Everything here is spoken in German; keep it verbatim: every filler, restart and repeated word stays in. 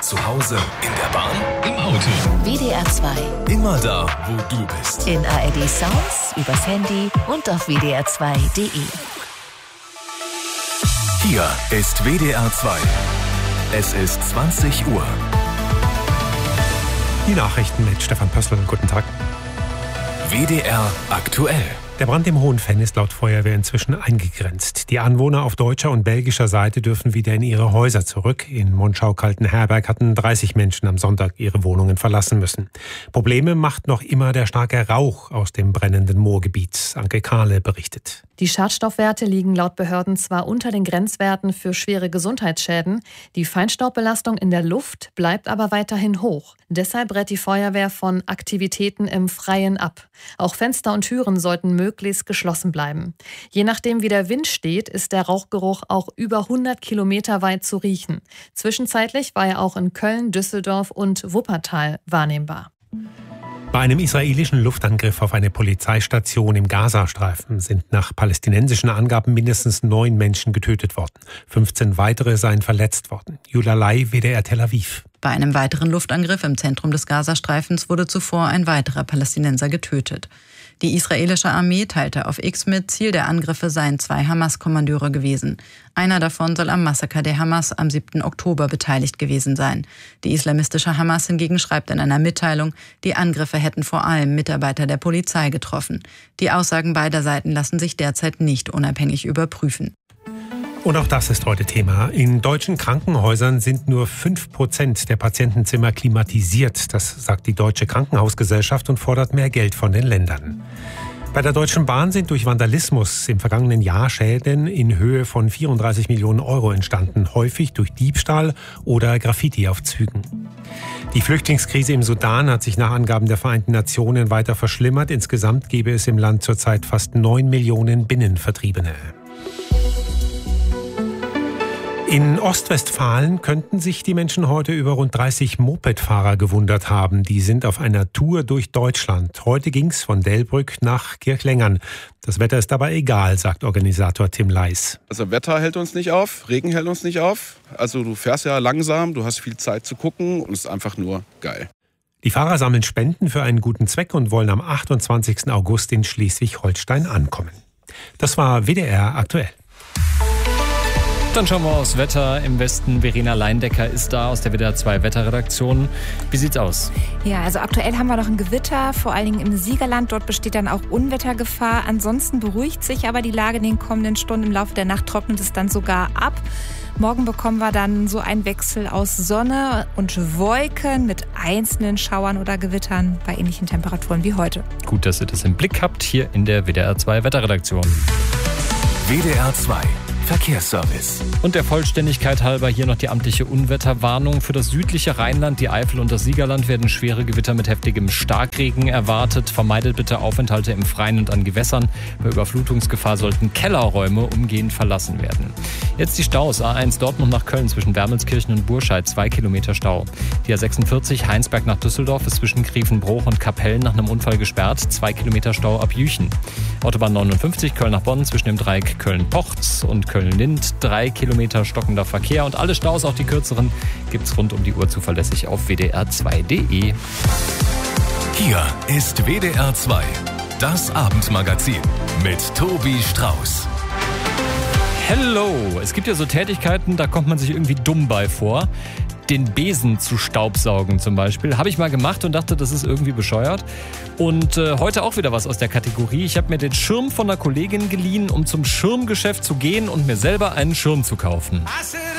Zu Hause, in der Bahn, im Auto. W D R zwei. Immer da, wo du bist. In A R D Sounds, übers Handy und auf w d r zwei punkt d e. Hier ist W D R zwei. Es ist zwanzig Uhr. Die Nachrichten mit Stefan Pössl. Guten Tag. W D R aktuell. Der Brand im Hohenfenn ist laut Feuerwehr inzwischen eingegrenzt. Die Anwohner auf deutscher und belgischer Seite dürfen wieder in ihre Häuser zurück. In Monschau-Kaltenherberg hatten dreißig Menschen am Sonntag ihre Wohnungen verlassen müssen. Probleme macht noch immer der starke Rauch aus dem brennenden Moorgebiet. Anke Kahle berichtet. Die Schadstoffwerte liegen laut Behörden zwar unter den Grenzwerten für schwere Gesundheitsschäden, die Feinstaubbelastung in der Luft bleibt aber weiterhin hoch. Deshalb rät die Feuerwehr von Aktivitäten im Freien ab. Auch Fenster und Türen sollten möglichst geschlossen bleiben. Je nachdem, wie der Wind steht, ist der Rauchgeruch auch über hundert Kilometer weit zu riechen. Zwischenzeitlich war er auch in Köln, Düsseldorf und Wuppertal wahrnehmbar. Bei einem israelischen Luftangriff auf eine Polizeistation im Gazastreifen sind nach palästinensischen Angaben mindestens neun Menschen getötet worden. fünfzehn weitere seien verletzt worden. Julia Lai, W D R Tel Aviv. Bei einem weiteren Luftangriff im Zentrum des Gazastreifens wurde zuvor ein weiterer Palästinenser getötet. Die israelische Armee teilte auf X mit, Ziel der Angriffe seien zwei Hamas-Kommandeure gewesen. Einer davon soll am Massaker der Hamas am siebten Oktober beteiligt gewesen sein. Die islamistische Hamas hingegen schreibt in einer Mitteilung, die Angriffe hätten vor allem Mitarbeiter der Polizei getroffen. Die Aussagen beider Seiten lassen sich derzeit nicht unabhängig überprüfen. Und auch das ist heute Thema. In deutschen Krankenhäusern sind nur fünf Prozent der Patientenzimmer klimatisiert. Das sagt die Deutsche Krankenhausgesellschaft und fordert mehr Geld von den Ländern. Bei der Deutschen Bahn sind durch Vandalismus im vergangenen Jahr Schäden in Höhe von vierunddreißig Millionen Euro entstanden, häufig durch Diebstahl oder Graffiti auf Zügen. Die Flüchtlingskrise im Sudan hat sich nach Angaben der Vereinten Nationen weiter verschlimmert. Insgesamt gäbe es im Land zurzeit fast neun Millionen Binnenvertriebene. In Ostwestfalen könnten sich die Menschen heute über rund dreißig Mopedfahrer gewundert haben. Die sind auf einer Tour durch Deutschland. Heute ging's von Delbrück nach Kirchlengern. Das Wetter ist dabei egal, sagt Organisator Tim Leis. Also Wetter hält uns nicht auf, Regen hält uns nicht auf. Also du fährst ja langsam, du hast viel Zeit zu gucken und es ist einfach nur geil. Die Fahrer sammeln Spenden für einen guten Zweck und wollen am achtundzwanzigsten August in Schleswig-Holstein ankommen. Das war W D R aktuell. Dann schauen wir aufs Wetter im Westen. Verena Leindecker ist da aus der W D R zwei Wetterredaktion. Wie sieht's aus? Ja, also aktuell haben wir noch ein Gewitter, vor allen Dingen im Siegerland. Dort besteht dann auch Unwettergefahr. Ansonsten beruhigt sich aber die Lage in den kommenden Stunden. Im Laufe der Nacht trocknet es dann sogar ab. Morgen bekommen wir dann so einen Wechsel aus Sonne und Wolken mit einzelnen Schauern oder Gewittern bei ähnlichen Temperaturen wie heute. Gut, dass ihr das im Blick habt, hier in der W D R zwei Wetterredaktion. W D R zwei Verkehrsservice. Und der Vollständigkeit halber hier noch die amtliche Unwetterwarnung. Für das südliche Rheinland, die Eifel und das Siegerland werden schwere Gewitter mit heftigem Starkregen erwartet. Vermeidet bitte Aufenthalte im Freien und an Gewässern. Bei Überflutungsgefahr sollten Kellerräume umgehend verlassen werden. Jetzt die Staus. A eins Dortmund nach Köln zwischen Wermelskirchen und Burscheid, zwei Kilometer Stau. Die A sechsundvierzig Heinsberg nach Düsseldorf ist zwischen Grevenbruch und Kapellen nach einem Unfall gesperrt, zwei Kilometer Stau ab Jüchen. Autobahn neunundfünfzig Köln nach Bonn zwischen dem Dreieck Köln-Pochtz und Köln-Lind, drei Kilometer stockender Verkehr und alle Staus, auch die kürzeren, gibt's rund um die Uhr zuverlässig auf w d r zwei punkt d e. Hier ist W D R zwei, das Abendmagazin mit Tobi Strauß. Hello! Es gibt ja so Tätigkeiten, da kommt man sich irgendwie dumm bei vor. Den Besen zu staubsaugen zum Beispiel. Habe ich mal gemacht und dachte, das ist irgendwie bescheuert. Und äh, heute auch wieder was aus der Kategorie. Ich habe mir den Schirm von einer Kollegin geliehen, um zum Schirmgeschäft zu gehen und mir selber einen Schirm zu kaufen.